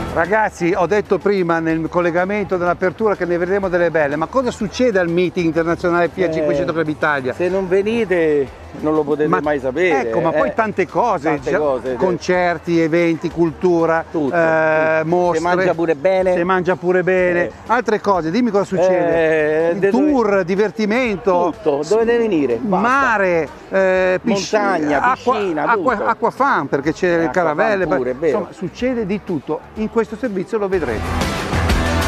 Ragazzi, ho detto prima nel collegamento dell'apertura che ne vedremo delle belle, ma cosa succede al meeting internazionale Fiat 500 Club Italia? Se non venite non lo potete mai sapere. Ecco, ma poi tante cose, concerti, eventi, cultura, tutto. mostre. Si mangia pure bene. Si mangia pure bene. Altre cose, dimmi cosa succede. Tour, divertimento. Tutto, dovete venire. Mare, montagna, piscina, acqua fan perché c'è le caravelle. Pure, Insomma, succede di tutto. In questo servizio lo vedrete.